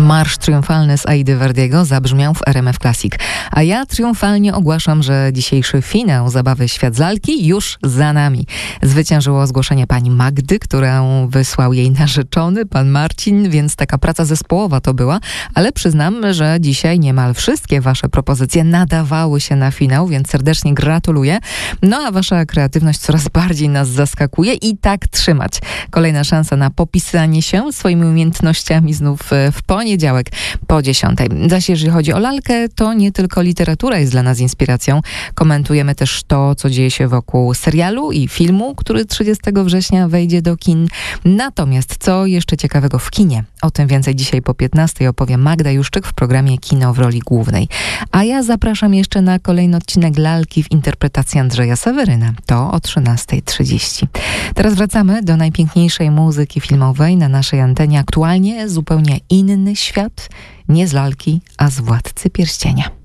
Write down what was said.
Marsz triumfalny z Aidy Verdiego zabrzmiał w RMF Classic. A ja triumfalnie ogłaszam, że dzisiejszy finał zabawy Świat z lalki już za nami. Zwyciężyło zgłoszenie pani Magdy, którą wysłał jej narzeczony, pan Marcin, więc taka praca zespołowa to była. Ale przyznam, że dzisiaj niemal wszystkie wasze propozycje nadawały się na finał, więc serdecznie gratuluję. No a wasza kreatywność coraz bardziej nas zaskakuje i tak trzymać. Kolejna szansa na popisanie się swoimi umiejętnościami znów w poniedziałek po 10:00. Zaś jeżeli chodzi o lalkę, to nie tylko literatura jest dla nas inspiracją. Komentujemy też to, co dzieje się wokół serialu i filmu, który 30 września wejdzie do kin. Natomiast co jeszcze ciekawego w kinie? O tym więcej dzisiaj po 15:00 opowie Magda Juszczyk w programie Kino w roli głównej. A ja zapraszam jeszcze na kolejny odcinek Lalki w interpretacji Andrzeja Seweryna. To o 13:30. Teraz wracamy do najpiękniejszej muzyki filmowej na naszej antenie. Aktualnie zupełnie inny świat, nie z Lalki, a z Władcy Pierścienia.